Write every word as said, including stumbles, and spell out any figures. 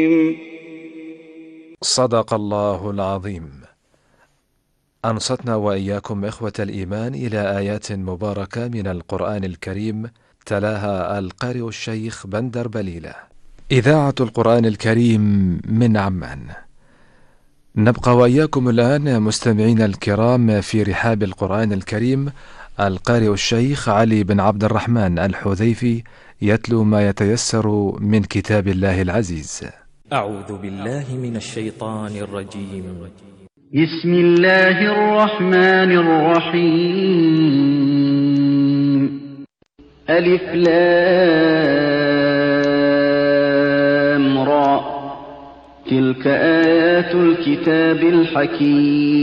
صدق الله العظيم. أنصتنا وإياكم إخوة الإيمان إلى آيات مباركة من القرآن الكريم، تلاها القارئ الشيخ بندر بليلة. إذاعة القرآن الكريم من عمان. نبقى وإياكم الآن مستمعين الكرام في رحاب القرآن الكريم. القارئ الشيخ علي بن عبد الرحمن الحذيفي يتلو ما يتيسر من كتاب الله العزيز. أعوذ بالله من الشيطان الرجيم. بسم الله الرحمن الرحيم. ألف لام را، تلك آيات الكتاب الحكيم.